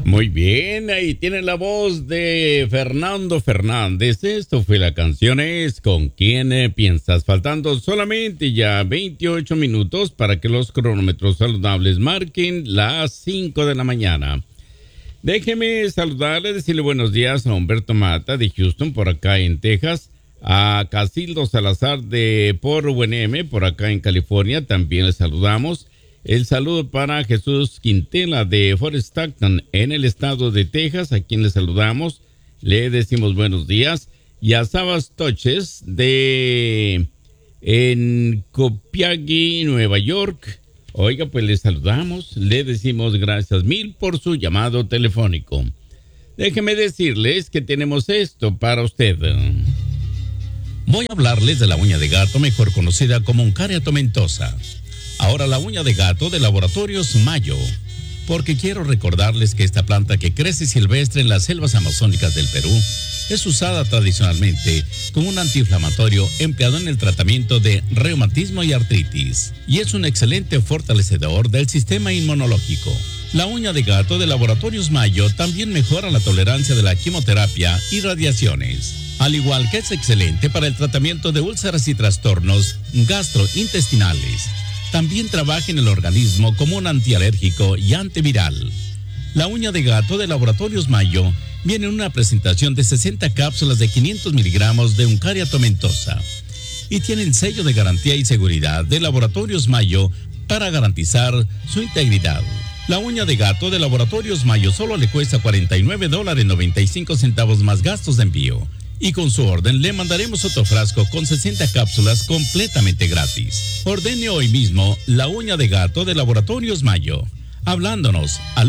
Muy bien, ahí tienen la voz de Fernando Fernández. Esto fue la canción Es ¿Con quién piensas? Faltando solamente ya 28 minutos para que los cronómetros saludables marquen las 5 de la mañana. Déjeme saludarle, decirle buenos días a Humberto Mata de Houston, por acá en Texas. A Casildo Salazar de Port Hueneme, por acá en California, también le saludamos. El saludo para Jesús Quintela de Fort Stockton en el estado de Texas, a quien le saludamos, le decimos buenos días. Y a Sabas Toches de en Copiagui, Nueva York. Oiga, pues le saludamos, le decimos gracias mil por su llamado telefónico. Déjeme decirles que tenemos esto para usted. Voy a hablarles de la uña de gato, mejor conocida como Uncaria tomentosa. Ahora la uña de gato de Laboratorios Mayo, porque quiero recordarles que esta planta que crece silvestre en las selvas amazónicas del Perú es usada tradicionalmente como un antiinflamatorio empleado en el tratamiento de reumatismo y artritis, y es un excelente fortalecedor del sistema inmunológico. La uña de gato de Laboratorios Mayo también mejora la tolerancia de la quimioterapia y radiaciones, al igual que es excelente para el tratamiento de úlceras y trastornos gastrointestinales. También trabaja en el organismo como un antialérgico y antiviral. La uña de gato de Laboratorios Mayo viene en una presentación de 60 cápsulas de 500 miligramos de Uncaria tomentosa y tiene el sello de garantía y seguridad de Laboratorios Mayo para garantizar su integridad. La uña de gato de Laboratorios Mayo solo le cuesta $49.95 más gastos de envío. Y con su orden le mandaremos otro frasco con 60 cápsulas completamente gratis. Ordene hoy mismo la uña de gato de Laboratorios Mayo, hablándonos al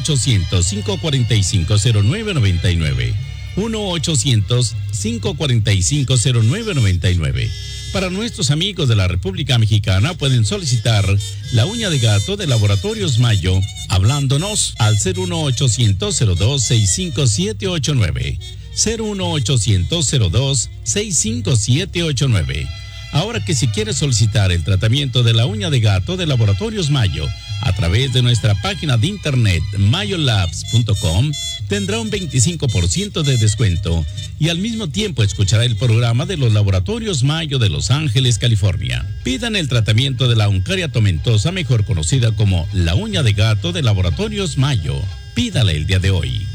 1-800-545-0999. 1-800-545-0999. Para nuestros amigos de la República Mexicana pueden solicitar la uña de gato de Laboratorios Mayo, hablándonos al 01800-02-65789. 01800-02-65789. Ahora que si quieres solicitar el tratamiento de la uña de gato de Laboratorios Mayo a través de nuestra página de internet mayolabs.com, tendrá un 25% de descuento y al mismo tiempo escuchará el programa de los Laboratorios Mayo de Los Ángeles, California. Pidan el tratamiento de la Uncaria tomentosa, mejor conocida como la uña de gato de Laboratorios Mayo. Pídale el día de hoy.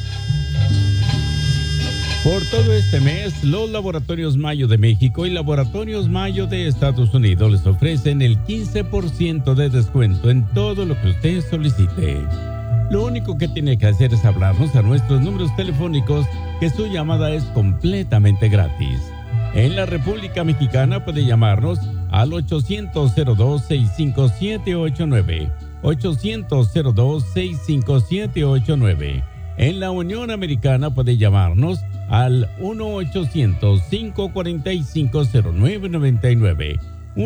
Por todo este mes, los Laboratorios Mayo de México y Laboratorios Mayo de Estados Unidos les ofrecen el 15% de descuento en todo lo que usted solicite. Lo único que tiene que hacer es hablarnos a nuestros números telefónicos, que su llamada es completamente gratis. En la República Mexicana puede llamarnos al 800-02-65789. 800-02-65789. En la Unión Americana puede llamarnos al 1-800-545-0999.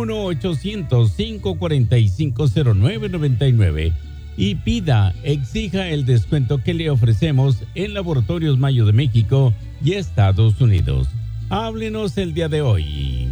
1-800-545-0999. Y exija el descuento que le ofrecemos en Laboratorios Mayo de México y Estados Unidos. Háblenos el día de hoy.